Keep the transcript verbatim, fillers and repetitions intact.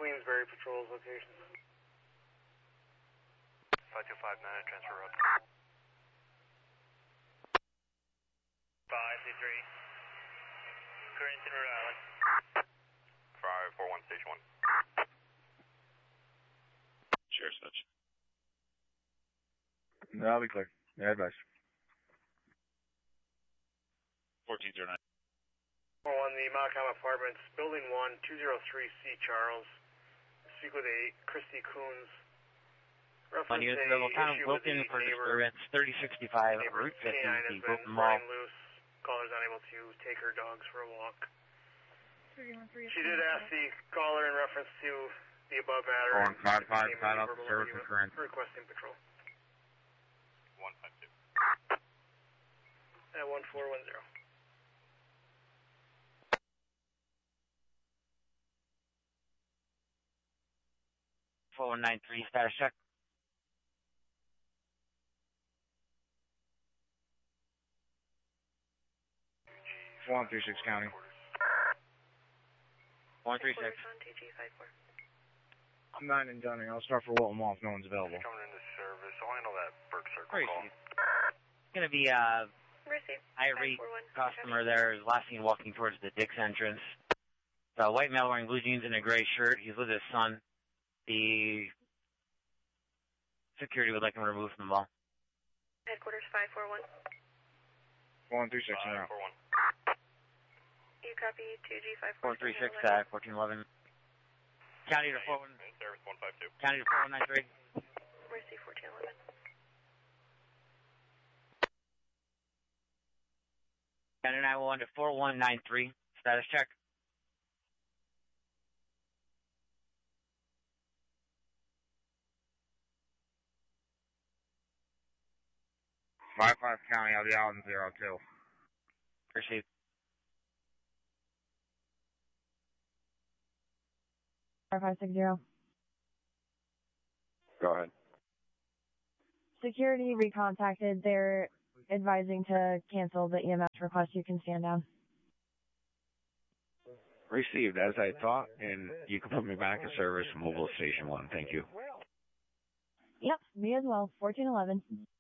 Queensbury Patrol's location. five two five nine, transfer road. five two three. Current in Rhode Island. five four one, station one. Share such. No, I'll be clear. Yeah, advice. fourteen zero nine. On the Malcolm Apartments, Building one, two oh three C Charles. Speak with a Christy Coons. On U S level count, Wilton for disturbance thirty sixty-five, Route fifty, the Wilton Mall. Loose. Caller's unable to take her dogs for a walk. She did ask the caller in reference to the above matter. On five five, tied up, service concurrent. Requesting patrol. one five two. At one four one zero. four one nine three, status check. one three six County. one three six. I'm nine and Dunning. I'll start for Wilton Mall if no one's available. Coming into service. I'll handle that Burke Circle Great. call. It's going to be a irate customer there, is last seen walking towards the Dick's entrance. The white male wearing blue jeans and a gray shirt. He's with his son. The security would like him removed from the mall. Headquarters five four one. one three six now. five four one. You copy two G five four three six, uh, fourteen eleven. County to four one. Service one five two. County to four one nine three. Mercy fourteen eleven. County nine one one to four one nine three. Status check. five five County, I'll be out in zero two. Received. five six zero. Go ahead. Security recontacted. They're advising to cancel the E M S request. You can stand down. Received, as I thought, and you can put me back in service, Mobile Station one. Thank you. Yep, me as well. fourteen eleven.